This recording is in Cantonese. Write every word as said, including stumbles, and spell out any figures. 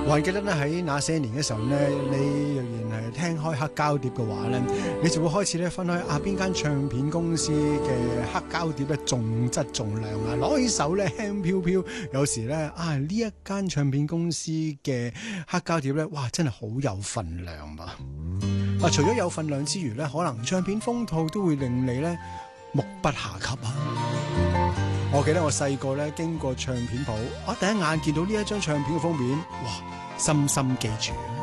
還記得咧喺那些年嘅時候咧，你若然係聽開黑膠碟嘅話咧，你就會開始咧分開啊邊間唱片公司嘅黑膠碟咧重質重量啊，攞起手咧輕飄飄，有時咧啊呢一間唱片公司嘅黑膠碟咧，哇真係好有份量噃！啊，除咗有份量之餘咧，可能唱片封套都會令你咧目不暇給啊！我記得我細個咧經過唱片鋪，我第一眼見到呢一張唱片嘅封面，哇，深深記住。